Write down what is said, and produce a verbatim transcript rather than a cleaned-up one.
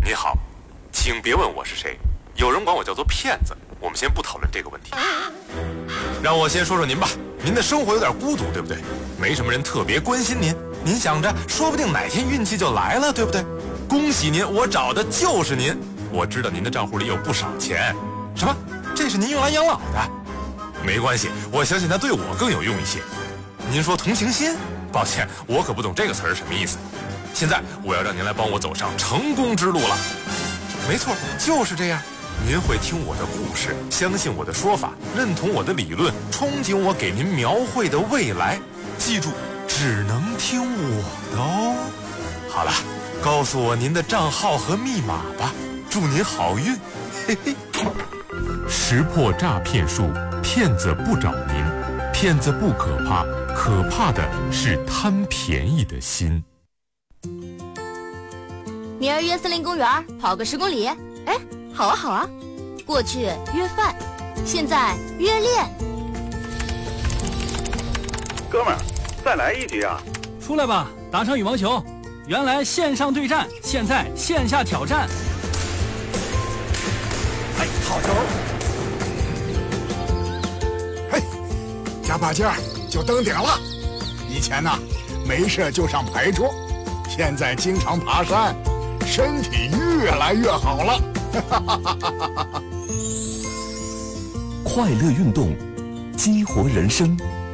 你好，请别问我是谁，有人管我叫做骗子。我们先不讨论这个问题，让我先说说您吧。您的生活有点孤独，对不对？没什么人特别关心您，您想着说不定哪天运气就来了，对不对？恭喜您，我找的就是您。我知道您的账户里有不少钱。什么？这是您用来养老的？没关系，我相信它对我更有用一些。您说同情心？抱歉，我可不懂这个词儿什么意思。现在我要让您来帮我走上成功之路了。没错，就是这样。您会听我的故事，相信我的说法，认同我的理论，憧憬我给您描绘的未来。记住，只能听我的哦。好了，告诉我您的账号和密码吧，祝您好运。嘿嘿。 识破诈骗术，骗子不找您，骗子不可怕，可怕的是贪便宜的心。 明儿约森林公园跑个十公里，哎。好啊好啊，过去约饭，现在约练。 哥们儿，再来一局啊！ 出来吧，打场羽毛球。原来线上对战，现在线下挑战。 哎，好球！嘿，加把劲儿就登顶了。以前呢，没事就上牌桌，现在经常爬山，身体越来越好了。 快乐运动，激活人生。